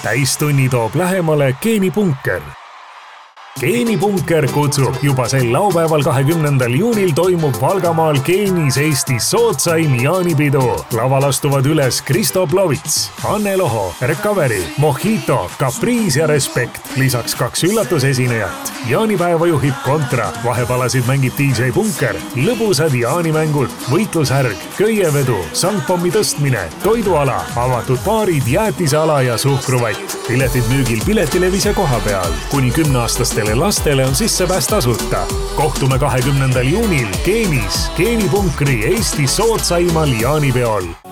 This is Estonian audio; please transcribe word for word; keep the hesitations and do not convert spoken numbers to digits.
täistunni toob lähemale geenipunker. geenipunker kutsub juba sel laupäeval kahekümnendal juunil toimub Valgamaal Geenis Eestis sootsaim jaanipidu. Laval astuvad üles Kristo Plovits, Anne Loho, Recovery, Mojito, Caprice ja Respekt. Lisaks kaks üllatusesinejat. Jaanipäeva juhib Kontra, vahepalasid mängib D J Punker, lõbusad jaanimängud, võitlushärg, köievedu, sangpommi tõstmine, toiduala, avatud baarid, jäätiseala ja suhkruvett. Piletid müügil Piletilevis ja koha peal. Kuni kümneaastastele lastele on sissepääs tasuta. Kohtume kahekümnendal juunil Geenis, geenipunkri Eesti sootsaimal jaanipeol.